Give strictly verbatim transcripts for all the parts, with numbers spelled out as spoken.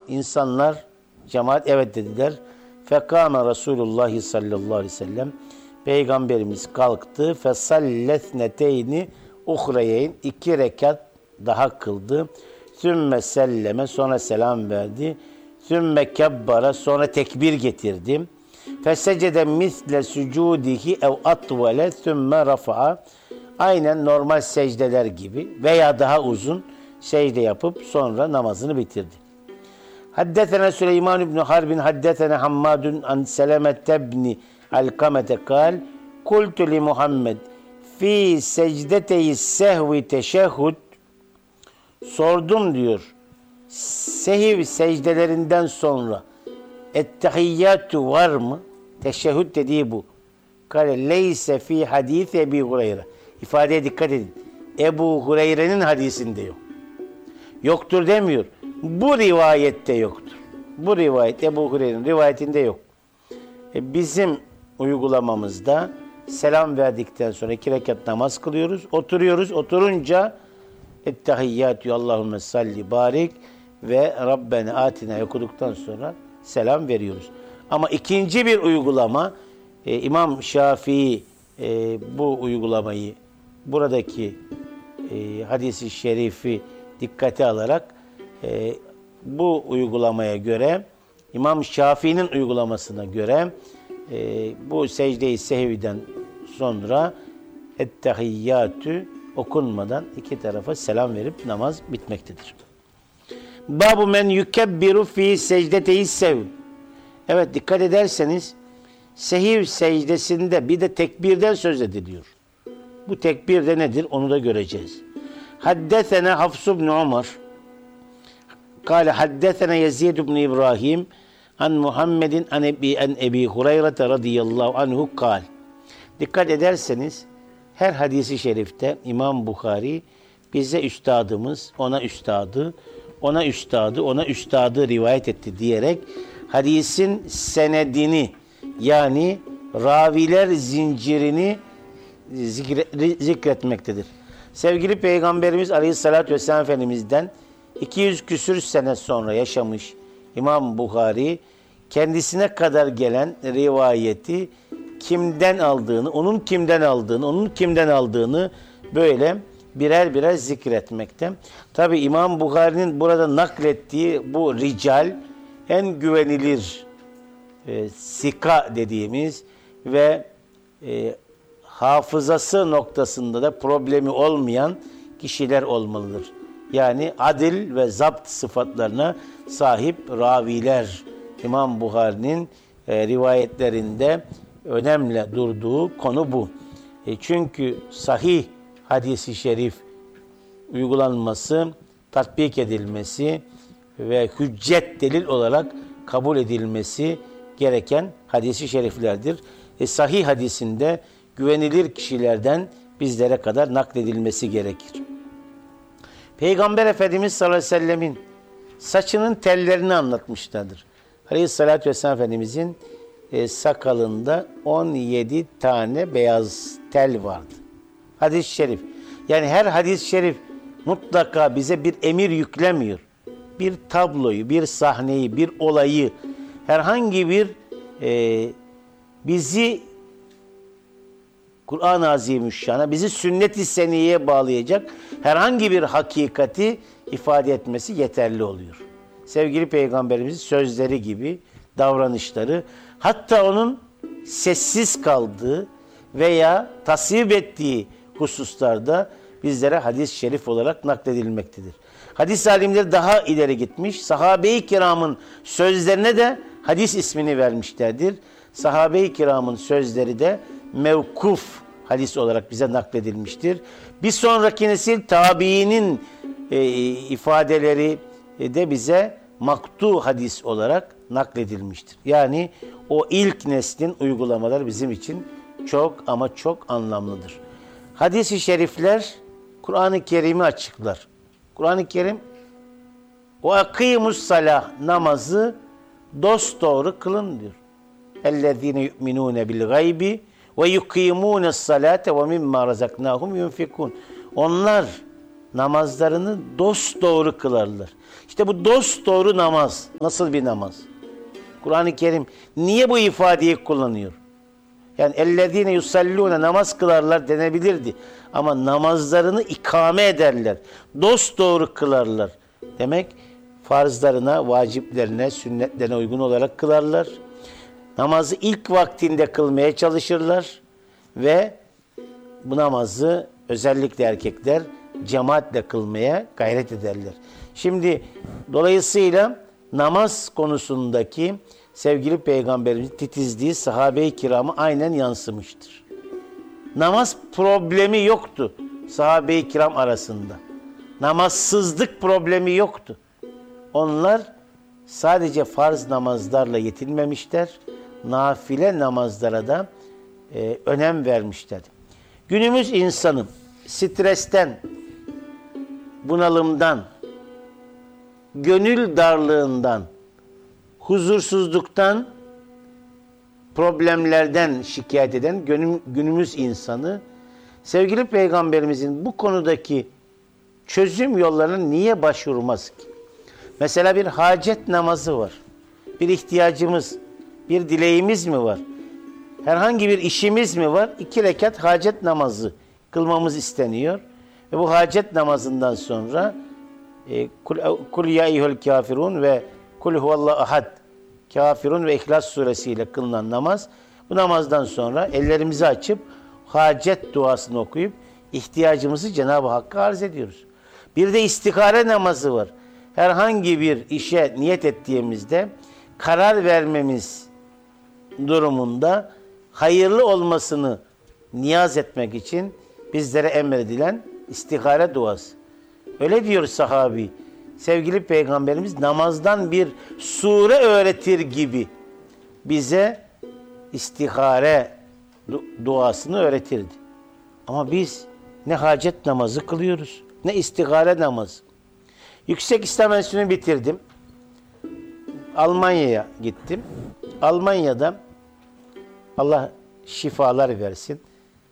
insanlar, cemaat evet dediler. Fekâme Resulullah sallallahu aleyhi ve sellem. Peygamberimiz kalktı. Fesallesneteyni uhreyeyn. iki rekat daha kıldı. Sümme selleme, sonra selam verdi. Sümme kebbara, sonra tekbir getirdi. Fesecede misle sucudihi ev atvele sümme rafa'a. Aynen normal secdeler gibi veya daha uzun secde yapıp sonra namazını bitirdi. Haddetena Süleyman ibn Harbin haddetena Hammadun an Selamet ibn Alkamete kal kultu li Muhammed fi secdeteyi sehvi teşehhud. Sordum diyor. Sehiv secdelerinden sonra ettehiyyatü var mı? Teşehhüd dediği bu. Kale leyse fi hadis Ebi Hureyre. İfadeye dikkat edin. Ebu Hureyre'nin hadisinde yok. Yoktur demiyor. Bu rivayette yoktur. Bu rivayet Ebu Hureyre'nin rivayetinde yok. E bizim uygulamamızda selam verdikten sonra iki rekat namaz kılıyoruz. Oturuyoruz. Oturunca ettehiyyatü Allahümme salli barik ve Rabbena atina okuduktan sonra selam veriyoruz. Ama ikinci bir uygulama e, İmam Şafii e, bu uygulamayı buradaki e, hadisi şerifi dikkate alarak e, bu uygulamaya göre İmam Şafii'nin uygulamasına göre e, bu secde-i sehviden sonra ettehiyyatü okunmadan iki tarafa selam verip namaz bitmektedir. Babu men yukebbiru fi secdeteyi sev. Evet, dikkat ederseniz sehiv secdesinde bir de tekbirden söz ediliyor. Bu tekbir de nedir? Onu da göreceğiz. Haddesena Hafs ibn Ömer kâle haddesena Yezid ibn İbrahim an Muhammedin an Ebi, an Ebi Hureyre radıyallahu anhu kâl. Dikkat ederseniz her hadisi şerifte İmam Bukhari bize üstadımız, ona üstadı, ona üstadı, ona üstadı rivayet etti diyerek hadisin senedini yani raviler zincirini zikre, zikretmektedir. Sevgili Peygamberimiz Aleyhisselatü Vesselam Efendimiz'den iki yüz küsür sene sonra yaşamış İmam Bukhari kendisine kadar gelen rivayeti kimden aldığını, onun kimden aldığını, onun kimden aldığını böyle birer birer zikretmekte. Tabi İmam Bukhari'nin burada naklettiği bu rical en güvenilir e, sika dediğimiz ve e, hafızası noktasında da problemi olmayan kişiler olmalıdır. Yani adil ve zapt sıfatlarına sahip raviler İmam Bukhari'nin e, rivayetlerinde önemli durduğu konu bu. E, çünkü sahih hadisi şerif uygulanması, tatbik edilmesi ve hüccet delil olarak kabul edilmesi gereken hadisi şeriflerdir. E, sahih hadisinde güvenilir kişilerden bizlere kadar nakledilmesi gerekir. Peygamber Efendimiz sallallahu aleyhi ve sellemin saçının tellerini anlatmışlardır. Aleyhissalatü vesselam Efendimizin e, sakalında on yedi tane beyaz tel vardı. Hadis-i şerif. Yani her hadis-i şerif mutlaka bize bir emir yüklemiyor. Bir tabloyu, bir sahneyi, bir olayı, herhangi bir e, bizi Kur'an-ı Azimüşşan'a, bizi sünnet-i seniyeye bağlayacak herhangi bir hakikati ifade etmesi yeterli oluyor. Sevgili Peygamberimizin sözleri gibi davranışları, hatta onun sessiz kaldığı veya tasvip ettiği hususlarda bizlere hadis-i şerif olarak nakledilmektedir. Hadis alimleri daha ileri gitmiş, sahabe-i kiramın sözlerine de hadis ismini vermişlerdir. Sahabe-i kiramın sözleri de mevkuf hadis olarak bize nakledilmiştir. Bir sonraki nesil tabiinin e, ifadeleri de bize maktu hadis olarak nakledilmiştir. Yani o ilk neslin uygulamaları bizim için çok ama çok anlamlıdır. Hadis-i şerifler Kur'an-ı Kerim'i açıklar. Kur'an-ı Kerim o akimus salah namazı dosdoğru kılın diyor. Ellezine yu'minune bil gaybi ve yuqimune salate ve mimma razaknahum yunfikun. Onlar namazlarını dosdoğru kılarlar. İşte bu dosdoğru namaz nasıl bir namaz? Kur'an-ı Kerim niye bu ifadeyi kullanıyor? Yani ellezine yusallune namaz kılarlar denebilirdi. Ama namazlarını ikame ederler. Dosdoğru kılarlar. Demek farzlarına, vaciplerine, sünnetlerine uygun olarak kılarlar. Namazı ilk vaktinde kılmaya çalışırlar. Ve bu namazı özellikle erkekler cemaatle kılmaya gayret ederler. Şimdi dolayısıyla namaz konusundaki sevgili Peygamberimizin titizliği sahabe-i kirama aynen yansımıştır. Namaz problemi yoktu sahabe-i kiram arasında. Namazsızlık problemi yoktu. Onlar sadece farz namazlarla yetinmemişler, nafile namazlara da e, önem vermişler. Günümüz insanı stresten, bunalımdan, gönül darlığından, huzursuzluktan, problemlerden şikayet eden günümüz insanı sevgili Peygamberimizin bu konudaki çözüm yollarına niye başvurmaz ki? Mesela bir hacet namazı var. Bir ihtiyacımız, bir dileğimiz mi var? Herhangi bir işimiz mi var? İki rekat hacet namazı kılmamız isteniyor. Ve bu hacet namazından sonra e, kul, kul ya eyyuhel kafirun ve kul huvallahu ahad Kafirun ve İhlas suresiyle kılınan namaz. Bu namazdan sonra ellerimizi açıp hacet duasını okuyup ihtiyacımızı Cenab-ı Hakk'a arz ediyoruz. Bir de istihare namazı var. Herhangi bir işe niyet ettiğimizde karar vermemiz durumunda hayırlı olmasını niyaz etmek için bizlere emredilen istihare duası. Öyle diyor sahabi. Sevgili Peygamberimiz namazdan bir sure öğretir gibi bize istihare duasını öğretirdi. Ama biz ne hacet namazı kılıyoruz, ne istihare namazı. Yüksek İslam Enstitüsü'nü bitirdim. Almanya'ya gittim. Almanya'da Allah şifalar versin.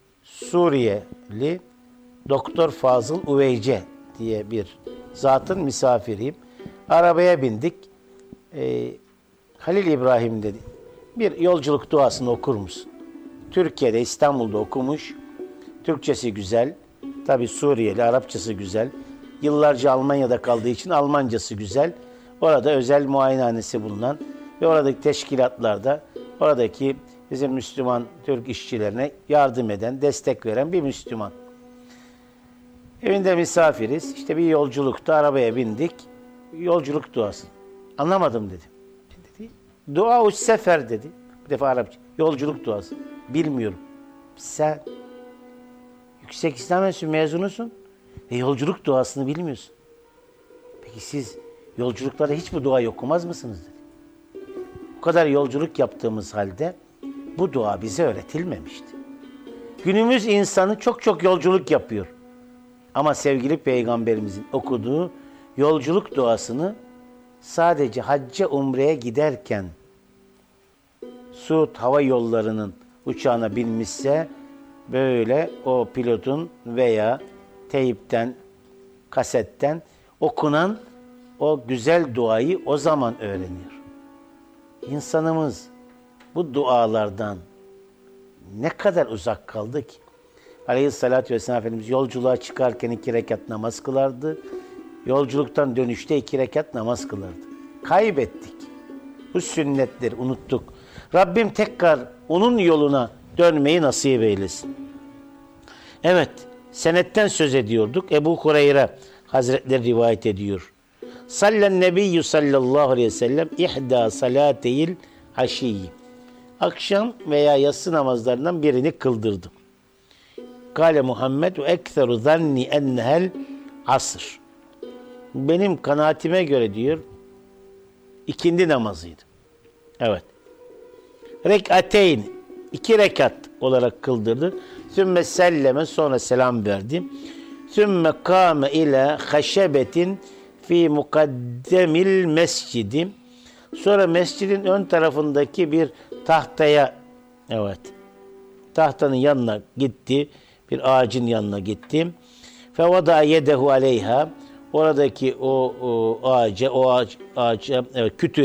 Suriyeli Doktor Fazıl Uveyce diye bir zatın misafiriyim. Arabaya bindik. Ee, Halil İbrahim dedi. Bir yolculuk duasını okur musun? Türkiye'de, İstanbul'da okumuş. Türkçesi güzel. Tabi Suriyeli, Arapçası güzel. Yıllarca Almanya'da kaldığı için Almancası güzel. Orada özel muayenehanesi bulunan ve oradaki teşkilatlarda oradaki bizim Müslüman Türk işçilerine yardım eden, destek veren bir Müslüman. Evinde misafiriz. İşte bir yolculukta arabaya bindik. Yolculuk duası. Anlamadım dedi. dedi. Dua-u sefer dedi. Bir defa Arapça. Yolculuk duası. Bilmiyorum. Sen Yüksek İslam Enstitüsü mezunusun ve yolculuk duasını bilmiyorsun. Peki siz yolculuklarda hiç bu duayı okumaz mısınız dedi. Bu kadar yolculuk yaptığımız halde bu dua bize öğretilmemişti. Günümüz insanı çok çok yolculuk yapıyor. Ama sevgili Peygamberimizin okuduğu yolculuk duasını sadece hacca umreye giderken Suud Hava Yolları'nın uçağına binmişse böyle o pilotun veya teyipten, kasetten okunan o güzel duayı o zaman öğreniyor. İnsanımız bu dualardan ne kadar uzak kaldı ki? Aleyhissalatü vesselam Efendimiz yolculuğa çıkarken iki rekat namaz kılardı. Yolculuktan dönüşte iki rekat namaz kılardı. Kaybettik. Bu sünnetleri unuttuk. Rabbim tekrar onun yoluna dönmeyi nasip eylesin. Evet, senetten söz ediyorduk. Ebu Hureyre Hazretleri rivayet ediyor. Sallen nebiyyü sallallahu aleyhi ve sellem ihda salateyil haşiyyi. Akşam veya yatsı namazlarından birini kıldırdım. Kale Muhammed ve ekseru zanni ennehel asr. Benim kanaatime göre diyor ikindi namazıydı. Evet. Rek'ateyn iki rekat olarak kıldırdı. Sümme selleme sonra selam verdi. Sümme kâme ile haşebetin fi mukaddemil mescidi. Sonra mescidin ön tarafındaki bir tahtaya, evet, tahtanın yanına gitti. Bir ağacın yanına gitti. Fevada yedehu aleyha. Oradaki o, o ağaca, o ağaç, ağaca, evet, kütüğe